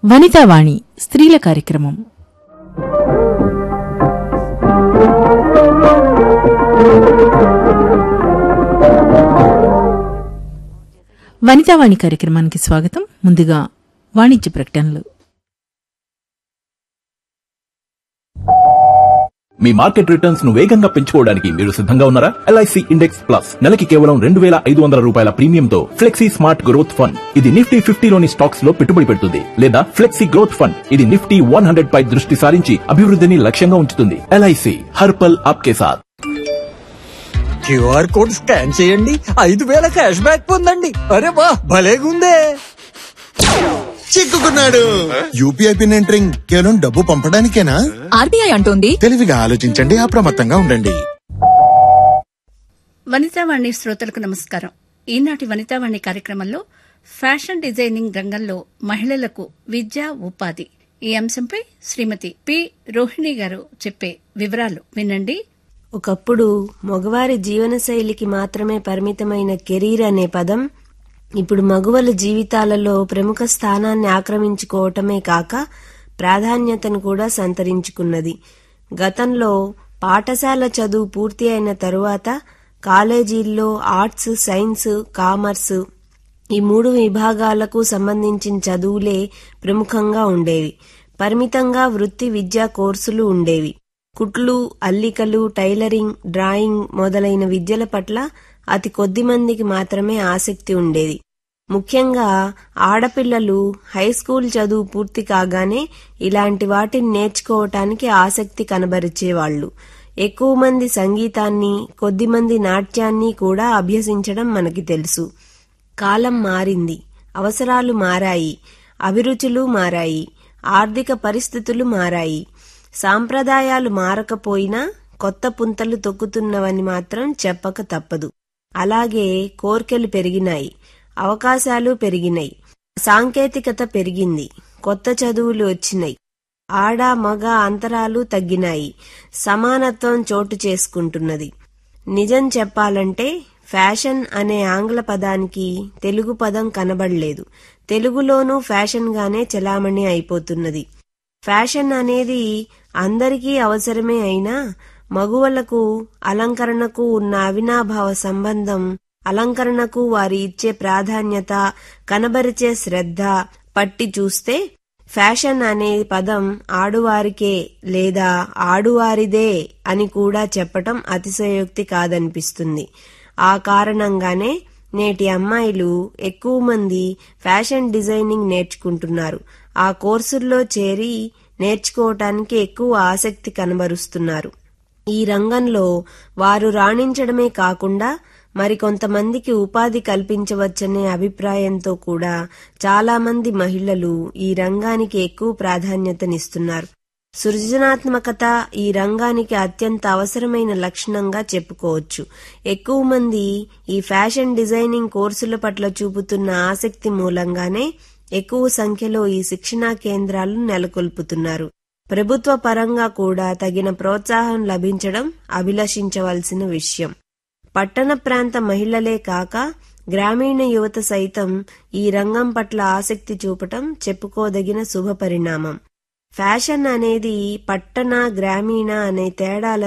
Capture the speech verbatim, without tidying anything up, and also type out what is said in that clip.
వనితావాణి స్త్రీల కార్యక్రమం. వనితావాణి కార్యక్రమానికి స్వాగతం. ముందుగా వాణిజ్య ప్రకటనలు. మీ మార్కెట్ రిటర్న్స్ ను వేగంగా పెంచుకోవడానికి మీరు సిద్ధంగా ఉన్నారా? ఎల్ఐసి ఇండెక్స్ ప్లస్ నెలకి కేవలం రెండు వేల ఐదు వందల రూపాయల ప్రీమియంతో ఫ్లెక్సీ స్మార్ట్ గ్రోత్ ఫండ్. ఇది నిఫ్టీ ఫిఫ్టీలోని స్టాక్స్ లో పెట్టుబడి పెడుతుంది. లేదా ఫ్లెక్సీ గ్రోత్ ఫండ్, ఇది నిఫ్టీ వన్ హండ్రెడ్ పై దృష్టి సారించి అభివృద్ధిని లక్ష్యంగా ఉంచుతుంది. ఎల్ఐసి హర్పల్ ఆప్కే సాథ్. క్యూఆర్ కోడ్ స్కాన్ చేయండి, ఐదు వేల క్యాష్ బ్యాక్ పొందండి. అరే వా, భలేగుందే. చిక్కుకున్నాడు. యూపీఐ పిన్ ఎంటరింగ్ కేవలం డబ్బు పంపడానికేనా? ఆర్బీఐ అంటోంది. తెలివిగా ఆలోచించండి, అప్రమత్తంగా ఉండండి. వనితావాణి శ్రోతలకు నమస్కారం. ఈనాటి వనితావాణి కార్యక్రమంలో ఫ్యాషన్ డిజైనింగ్ రంగంలో మహిళలకు విద్య, ఉపాధి ఈ అంశంపై శ్రీమతి పి రోహిణి గారు చెప్పే వివరాలు వినండి. ఒకప్పుడు మగవారి జీవనశైలికి మాత్రమే పరిమితమైన కెరీర్ అనే పదం ఇప్పుడు మగువల జీవితాలలో ప్రముఖ స్థానాన్ని ఆక్రమించుకోవటమే కాక ప్రాధాన్యతను కూడా సంతరించుకున్నది. గతంలో పాఠశాల చదువు పూర్తి అయిన తరువాత కాలేజీల్లో ఆర్ట్స్, సైన్స్, కామర్స్ ఈ మూడు విభాగాలకు సంబంధించిన చదువులే ప్రముఖంగా ఉండేవి. పరిమితంగా వృత్తి విద్యా కోర్సులు ఉండేవి. కుట్లు, అల్లికలు, టైలరింగ్, డ్రాయింగ్ మొదలైన విద్యల పట్ల అతి కొద్ది మందికి మాత్రమే ఆసక్తి ఉండేది. ముఖ్యంగా ఆడపిల్లలు హైస్కూల్ చదువు పూర్తి కాగానే ఇలాంటి వాటిని నేర్చుకోవటానికి ఆసక్తి కనబరిచేవాళ్లు. ఎక్కువ మంది సంగీతాన్ని, కొద్ది మంది నాట్యాన్ని కూడా అభ్యసించడం మనకి తెలుసు. కాలం మారింది, అవసరాలు మారాయి, అభిరుచులు మారాయి, ఆర్థిక పరిస్థితులు మారాయి. సాంప్రదాయాలు మారకపోయినా కొత్త పుంతలు తొక్కుతున్నవని మాత్రం చెప్పక తప్పదు. అలాగే కోర్కెలు పెరిగినాయి, అవకాశాలు పెరిగినాయి, సాంకేతికత పెరిగింది, కొత్త చదువులు వచ్చినాయి, ఆడ మగ అంతరాలు తగ్గినాయి, సమానత్వం చోటు చేసుకుంటున్నది. నిజం చెప్పాలంటే ఫ్యాషన్ అనే ఆంగ్ల పదానికి తెలుగు పదం కనబడలేదు. తెలుగులోనూ ఫ్యాషన్ గానే చలామణి అయిపోతున్నది. ఫ్యాషన్ అనేది అందరికీ అవసరమే అయినా మగువలకు అలంకరణకు ఉన్న అవినాభావ సంబంధం, అలంకరణకు వారి ఇచ్చే ప్రాధాన్యత, కనబరిచే శ్రద్ధ పట్టి చూస్తే ఫ్యాషన్ అనే పదం ఆడువారికే లేదా ఆడువారిదే అని కూడా చెప్పటం అతిశయోక్తి కాదనిపిస్తుంది. ఆ కారణంగానే నేటి అమ్మాయిలు ఎక్కువ మంది ఫ్యాషన్ డిజైనింగ్ నేర్చుకుంటున్నారు. ఆ కోర్సుల్లో చేరి నేర్చుకోవటానికి ఎక్కువ ఆసక్తి కనబరుస్తున్నారు. ఈ రంగంలో వారు రాణించడమే కాకుండా మరికొంతమందికి ఉపాధి కల్పించవచ్చనే అభిప్రాయంతో కూడా చాలా మంది మహిళలు ఈ రంగానికి ఎక్కువ ప్రాధాన్యతనిస్తున్నారు. సృజనాత్మకత ఈ రంగానికి అత్యంత అవసరమైన లక్షణంగా చెప్పుకోవచ్చు. ఎక్కువ మంది ఈ ఫ్యాషన్ డిజైనింగ్ కోర్సుల పట్ల చూపుతున్న ఆసక్తి మూలంగానే ఎక్కువ సంఖ్యలో ఈ శిక్షణా కేంద్రాలు నెలకొల్పుతున్నారు. ప్రభుత్వ పరంగా కూడా తగిన ప్రోత్సాహం లభించడం అభిలషించవలసిన విషయం. పట్టణ ప్రాంత మహిళలే కాక గ్రామీణ యువత సైతం ఈ రంగం పట్ల ఆసక్తి చూపటం చెప్పుకోదగిన శుభ పరిణామం. ఫ్యాషన్ అనేది పట్టణ, గ్రామీణ అనే తేడాల